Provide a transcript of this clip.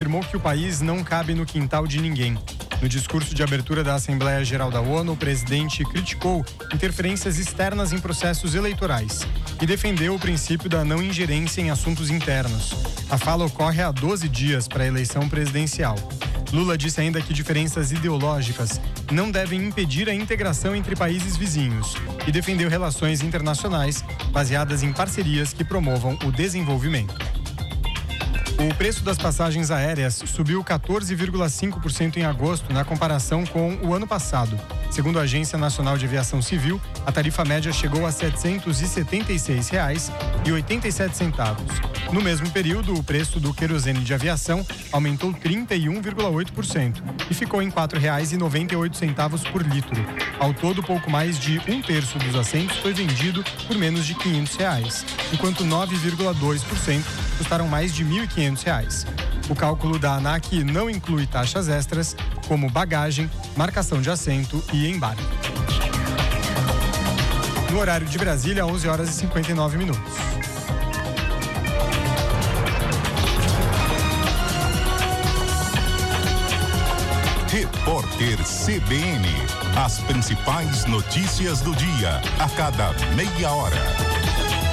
afirmou que o país não cabe no quintal de ninguém. No discurso de abertura da Assembleia Geral da ONU, o presidente criticou interferências externas em processos eleitorais e defendeu o princípio da não ingerência em assuntos internos. A fala ocorre há 12 dias para a eleição presidencial. Lula disse ainda que diferenças ideológicas não devem impedir a integração entre países vizinhos e defendeu relações internacionais baseadas em parcerias que promovam o desenvolvimento. O preço das passagens aéreas subiu 14,5% em agosto na comparação com o ano passado. Segundo a Agência Nacional de Aviação Civil, a tarifa média chegou a R$ 776,87. No mesmo período, o preço do querosene de aviação aumentou 31,8% e ficou em R$ 4,98 por litro. Ao todo, pouco mais de um terço dos assentos foi vendido por menos de R$ 500, enquanto 9,2% custaram mais de R$ 1.500. O cálculo da ANAC não inclui taxas extras, como bagagem, marcação de assento e embarque. No horário de Brasília, 11h59. Repórter CBN. As principais notícias do dia, a cada meia hora.